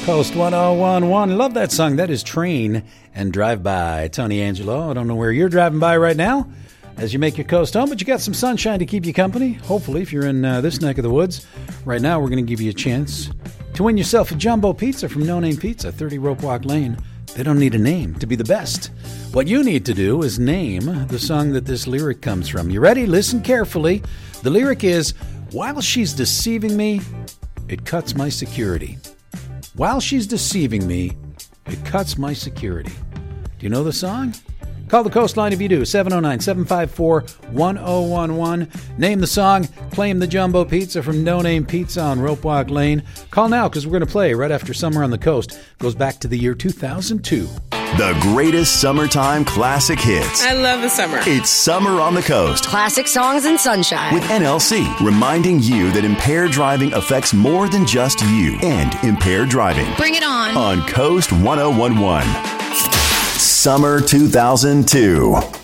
Coast 1011. Love that song. That is Train and Drive By. Tony Angelo. I don't know where you're driving by right now as you make your coast home, but you got some sunshine to keep you company. Hopefully, if you're in this neck of the woods. Right now, we're going to give you a chance to win yourself a jumbo pizza from No Name Pizza, 30 Rope Walk Lane. They don't need a name to be the best. What you need to do is name the song that this lyric comes from. You ready? Listen carefully. The lyric is, while she's deceiving me, it cuts my security. While she's deceiving me, it cuts my security. Do you know the song? Call the Coastline if you do. 709-754-1011. Name the song. Claim the jumbo pizza from No Name Pizza on Rope Walk Lane. Call now because we're going to play right after Summer on the Coast. Goes back to the year 2002. The greatest summertime classic hits. I love the summer. It's Summer on the Coast. Classic songs and sunshine. With NLC, reminding you that impaired driving affects more than just you and impaired driving. Bring it on. On Coast 1011. Summer 2002.